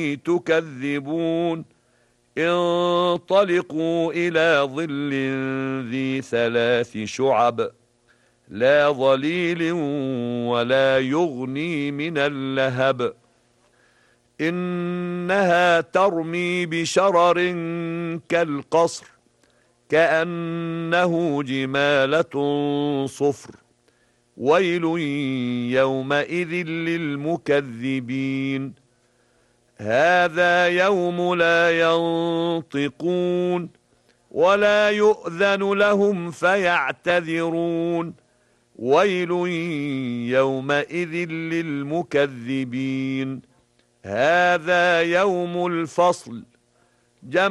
تكذبون انطلقوا إلى ظل ذي 3 شعب لا ظليل ولا يغني من اللهب إنها ترمي بشرر كالقصر كأنه جمالة صفر ويل يومئذ للمكذبين هذا يوم لا ينطقون ولا يؤذن لهم فيعتذرون ويل يومئذ للمكذبين هذا يوم الفصل